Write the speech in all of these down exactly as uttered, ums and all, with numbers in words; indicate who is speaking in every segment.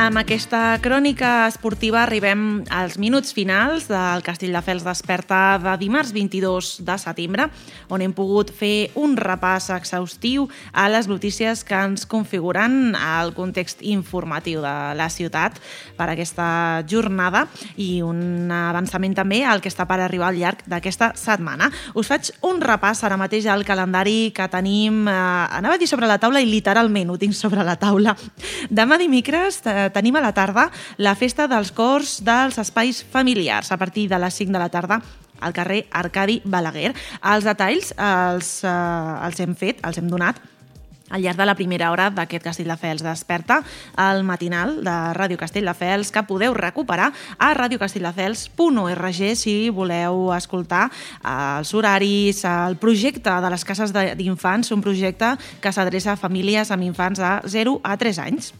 Speaker 1: Amb aquesta crònica esportiva arribem als minuts finals del Castelldefels Desperta de dimarts vint-i-dos de setembre, on hem pogut fer un repàs exhaustiu a les notícies que ens configuren el context informatiu de la ciutat per aquesta jornada i un avançament també al que està per arribar al llarg d'aquesta setmana. Us faig un repàs ara mateix al calendari que tenim, eh, anava a dir sobre la taula i literalment ho tinc sobre la taula. Demà dimecres eh, tenim a la tarda la festa dels cors dels espais familiars a partir de les cinc de la tarda al carrer Arcadi Balaguer. Els detalls els, eh, els hem fet, els hem donat al llarg de la primera hora d'aquest Castelldefels Desperta, el matinal de Ràdio Castelldefels, que podeu recuperar a radiocastelldefels punt org si voleu escoltar els horaris, el projecte de les cases d'infants, un projecte que s'adreça a famílies amb infants de zero a tres anys.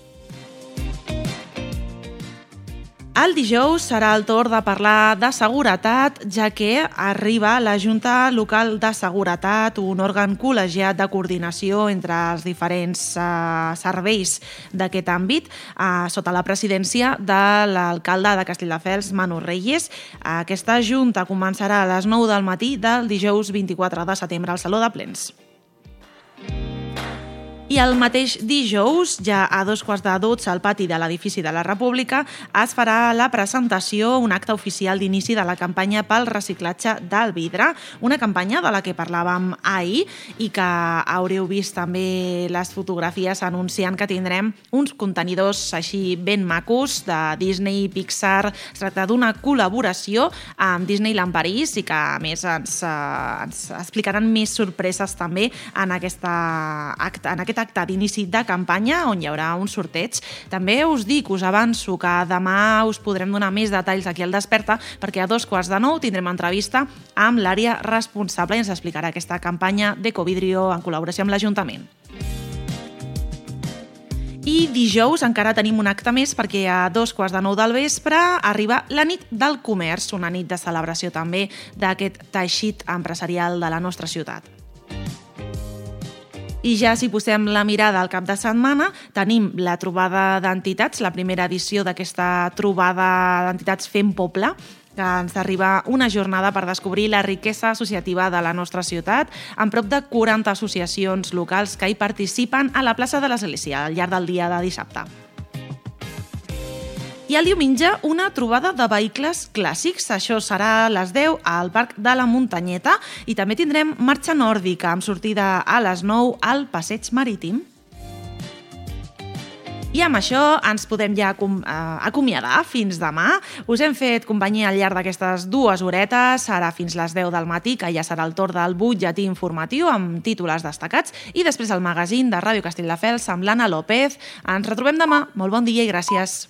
Speaker 1: El dijous serà el torn de parlar de seguretat, ja que arriba la Junta Local de Seguretat, un òrgan col·legiat de coordinació entre els diferents eh, serveis d'aquest àmbit, eh, sota la presidència de l'alcalde de Castelldefels, Manu Reyes. Aquesta Junta començarà a les nou del matí del dijous vint-i-quatre de setembre al Saló de Plens. I el mateix dijous, ja a dos quarts de dotze al pati de l'edifici de la República, es farà la presentació, un acte oficial d'inici de la campanya pel reciclatge del vidre, una campanya de la que parlàvem ahir i que haureu vist també les fotografies anunciant que tindrem uns contenidors així ben macos de Disney i Pixar. Es tracta d'una col·laboració amb Disneyland París i que a més ens, eh, ens explicaran més sorpreses també en, aquesta acte, en aquest acte d'inici de campanya, on hi haurà un sorteig. També us dic, us avanço que demà us podrem donar més detalls aquí al Desperta, perquè a dos quarts de nou tindrem entrevista amb l'àrea responsable i ens explicarà aquesta campanya d'Ecovidrio en col·laboració amb l'Ajuntament. I dijous encara tenim un acte més perquè a dos quarts de nou del vespre arriba la nit del comerç, una nit de celebració també d'aquest teixit empresarial de la nostra ciutat. I ja si posem la mirada al cap de setmana, tenim la trobada d'entitats, la primera edició d'aquesta trobada d'entitats Fem Poble, que ens arriba una jornada per descobrir la riquesa associativa de la nostra ciutat, amb prop de quaranta associacions locals que hi participen a la plaça de l'Església al llarg del dia de dissabte. I el diumenge, una trobada de vehicles clàssics. Això serà a les deu al Parc de la Muntanyeta i també tindrem marxa nòrdica amb sortida a les nou al Passeig Marítim. I amb això ens podem ja acomiadar fins demà. Us hem fet companyia al llarg d'aquestes dues horetes, ara fins les deu del matí, que ja serà el torn del butlletí informatiu amb titulars destacats, i després el magazín de Ràdio Castelldefels amb l'Anna López. Ens retrobem demà. Molt bon dia i gràcies.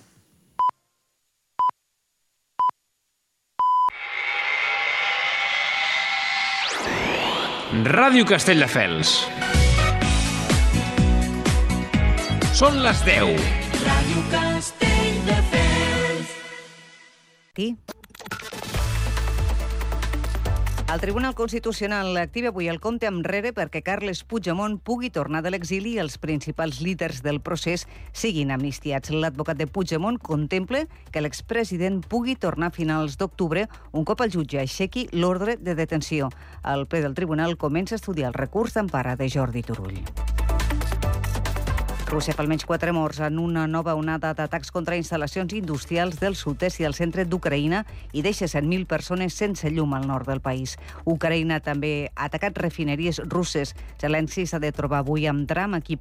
Speaker 2: Ràdio Castelldefels. Són les deu.
Speaker 3: Ràdio Castelldefels.
Speaker 4: Aquí. El Tribunal Constitucional activa avui el compte enrere perquè Carles Puigdemont pugui tornar de l'exili i els principals líders del procés siguin amnistiats. L'advocat de Puigdemont contempla que l'expresident pugui tornar a finals d'octubre un cop el jutge aixequi l'ordre de detenció. El ple del tribunal comença a estudiar el recurs d'empara de Jordi Turull. Rússia fa almenys quatre morts en una nova onada d'atacs contra instal·lacions industrials del sud-est i el centre d'Ucraïna i deixa cent mil persones sense llum al nord del país. Ucraïna també ha atacat refineries russes. Zelensky s'ha de trobar avui amb drama qui